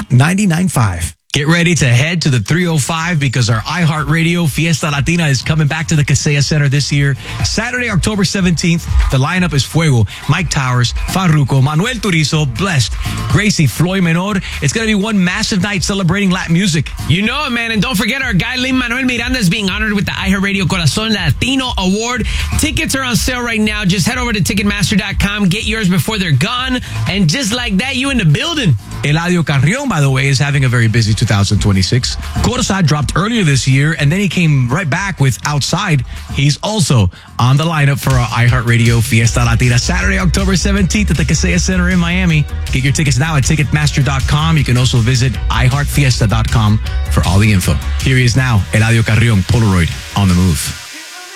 Rock 99.5. Get ready to head to the 305 because our iHeartRadio Fiesta Latina is coming back to the Kaseya Center this year. Saturday, October 17th. The lineup is Fuego, Mike Towers, Farruko, Manuel Turizo, Blessed, Gracie, Floyd Menor. It's going to be one massive night celebrating Latin music. You know it, man. And don't forget our guy, Lin-Manuel Miranda, is being honored with the iHeartRadio Corazon Latino Award. Tickets are on sale right now. Just head over to Ticketmaster.com. Get yours before they're gone. And just like that, you in the building. Eladio Carrion, by the way, is having a very busy 2026. Corsa dropped earlier this year, and then he came right back with Outside. He's also on the lineup for our iHeartRadio Fiesta Latina Saturday, October 17th at the Kaseya Center in Miami. Get your tickets now at Ticketmaster.com. You can also visit iHeartFiesta.com for all the info. Here he is now, Eladio Carrion, Polaroid, on the move.